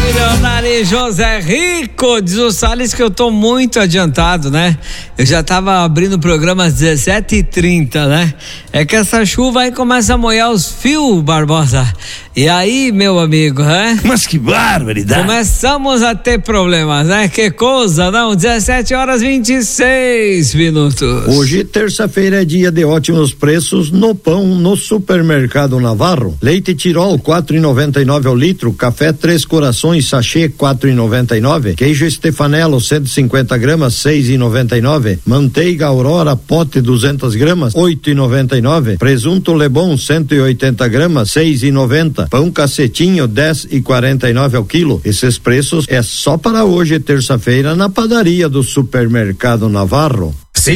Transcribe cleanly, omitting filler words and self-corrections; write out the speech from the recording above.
milionário José Rico, diz o Salles que eu tô muito adiantado, né? Eu já tava abrindo o programa às 17h30, né? É que essa chuva aí começa a molhar os fios, Barbosa. E aí, meu amigo, né? Mas que barbaridade! Começamos a ter problemas, né? Que coisa, não? 17h26. Hoje, terça-feira, é dia de ótimos preços no pão no Supermercado Navarro. Leite Tirol, 4,99 ao litro. Café Três Corações, sachê, 4,99. Queijo Stefanello, 150 gramas, 6,99. Manteiga Aurora, pote, 200 gramas, 8,99. Presunto Lebon, 180 gramas, 6,90. Pão Cacetinho, 10,49 ao quilo. Esses preços é só para hoje, terça-feira, na padaria do Supermercado Navarro.